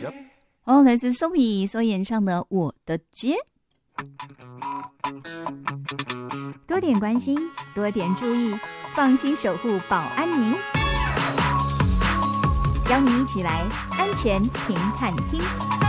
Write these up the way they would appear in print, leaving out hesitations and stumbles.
哦，来自 Sophie 所演唱的《我的街》。多点关心，多点注意，放心守护保安您。邀您一起来安全停看厅。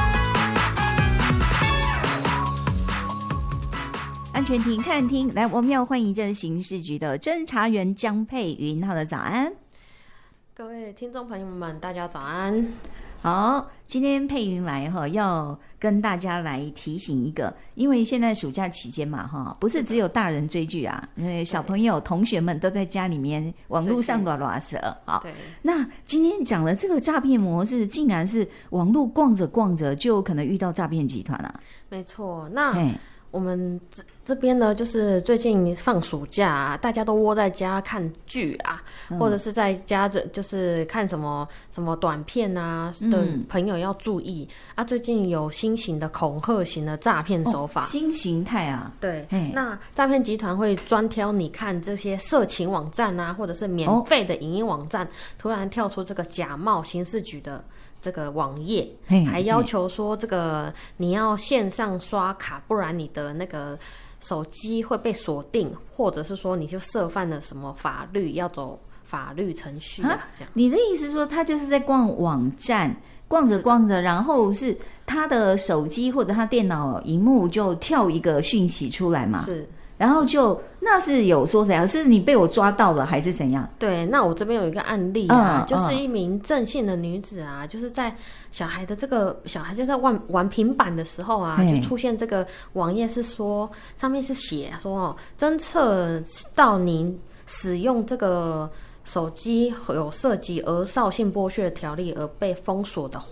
安全停看厅，来，我们要欢迎这刑事局的侦查员江佩云。好的，早安， 各位听众朋友们，大家早安。 好，今天佩云来哈，要跟大家来提醒一个，因为现在暑假期间嘛哈，不是只有大人追剧啊，小朋友、同学们都在家里面网络上乱蛇。好，那今天讲的这个诈骗模式，竟然是网络逛着逛着就可能遇到诈骗集团啊。 没错，那我们这边呢，就是最近放暑假啊，大家都窝在家看剧啊，或者是在家就是看什么短片啊的朋友要注意啊。最近有新型的恐吓型的诈骗手法， 新形态啊。 对，那诈骗集团会专挑你看这些色情网站啊，或者是免费的影音网站，突然跳出这个假冒刑事局的这个网页，还要求说这个你要线上刷卡，不然你的那个手机会被锁定，或者是说你就涉犯了什么法律，要走法律程序啊。这样， 你的意思说他就是在逛网站，逛着逛着，然后是他的手机或者他电脑荧幕就跳一个讯息出来嘛？是。然后就那是有说怎样？是你被我抓到了还是怎样？ 对，那我这边有一个案例啊，就是一名郑姓的女子啊，就是在小孩就在玩平板的时候啊，就出现这个网页是说上面是写说侦测到您使用这个手机有涉及儿少性剥削条例而被封锁的